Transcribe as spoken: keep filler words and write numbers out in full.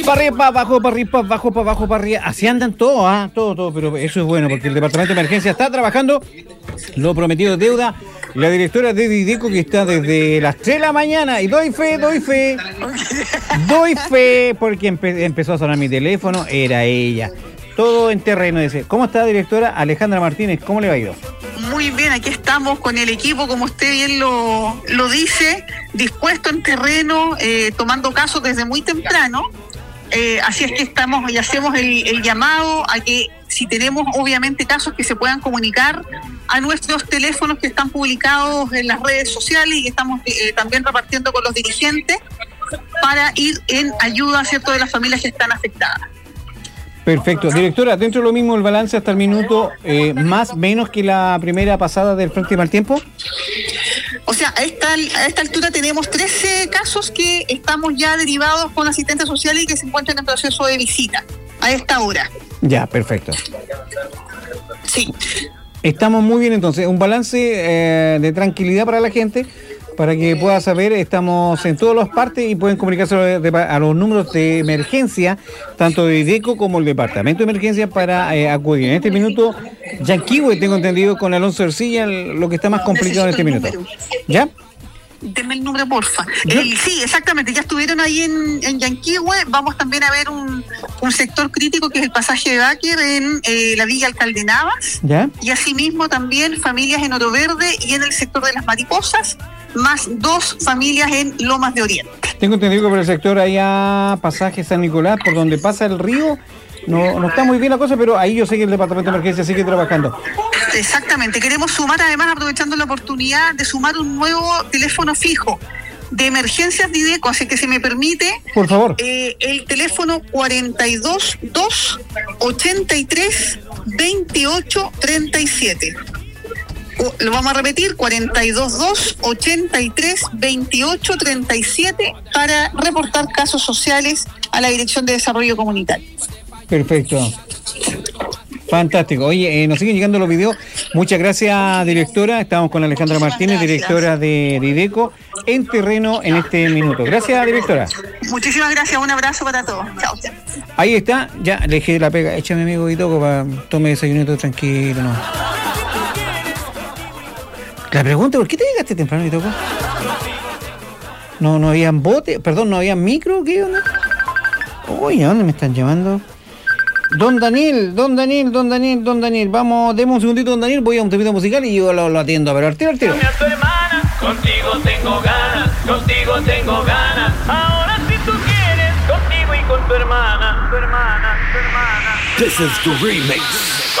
Para arriba, para abajo, para arriba, para abajo, para abajo, para arriba. Así andan todos, ¿ah? Todo, todo, pero eso es bueno porque el departamento de emergencia está trabajando. Lo prometido es deuda. La directora de Dideco que está desde las tres de la mañana y doy fe, doy fe. Doy fe porque empe- empezó a sonar mi teléfono, era ella. Todo en terreno, dice. ¿Cómo está, directora? Alejandra Martínez, ¿cómo le va a ir? Muy bien, aquí estamos con el equipo, como usted bien lo, lo dice, dispuesto en terreno, eh, tomando casos desde muy temprano. Eh, así es que estamos y hacemos el, el llamado a que si tenemos obviamente casos que se puedan comunicar a nuestros teléfonos que están publicados en las redes sociales y que estamos eh, también repartiendo con los dirigentes para ir en ayuda, ¿cierto?, de las familias que están afectadas. Perfecto. Directora, dentro de lo mismo el balance hasta el minuto, eh, más menos que la primera pasada del Frente Mal Tiempo. O sea, a esta, a esta altura tenemos trece casos que estamos ya derivados con asistentes sociales y que se encuentran en proceso de visita a esta hora. Ya, perfecto. Sí. Estamos muy bien entonces. Un balance eh, de tranquilidad para la gente, para que pueda saber, estamos en todas las partes y pueden comunicarse a los, de, a los números de emergencia, tanto de Dideco como el departamento de emergencia, para eh, acudir. En este minuto, Yanquihue, tengo entendido, con Alonso Ercilla, lo que está más complicado en este minuto. ¿Ya? Deme el número, porfa. Eh, sí, exactamente. Ya estuvieron ahí en, en Yanquihue. Vamos también a ver un, un sector crítico que es el pasaje de Báquer en eh, la Villa Alcalde Navas. ¿Ya? Y asimismo también familias en Oro Verde y en el sector de las Mariposas, más dos familias en Lomas de Oriente. Tengo entendido que por el sector allá, pasaje San Nicolás, por donde pasa el río, no, no está muy bien la cosa, pero ahí yo sé que el departamento de emergencia sigue trabajando. Exactamente, queremos sumar, además, aprovechando la oportunidad de sumar un nuevo teléfono fijo de emergencias Dideco, así que si me permite, por favor, eh, el teléfono cuarenta y dos, dos, ochenta y tres, veintiocho, treinta y siete. O, lo vamos a repetir, cuarenta y dos, dos, ochenta y tres, veintiocho, treinta y siete, para reportar casos sociales a la Dirección de Desarrollo Comunitario. Perfecto. Fantástico. Oye, eh, nos siguen llegando los videos. Muchas gracias, directora. Estamos con Alejandra Martínez, directora de Dideco, en terreno en este minuto. Gracias, directora. Muchísimas gracias. Un abrazo para todos. Chao. Ahí está. Ya le dejé la pega. Échame, amigo Dideco, para tome desayunito tranquilo. No. La pregunta, ¿por qué te llegaste temprano, Dideco? No, no habían bote, perdón, no había micro, ¿qué onda? Oye, ¿a dónde me están llamando? Don Daniel, don Daniel, don Daniel, don Daniel, vamos, demos un segundito, don Daniel, voy a un temito musical y yo lo, lo atiendo, pero al tiro, al tiro. A tu hermana, contigo tengo ganas, contigo tengo ganas. Ahora si tú quieres, contigo y con tu hermana, tu hermana, tu hermana. This is the remix.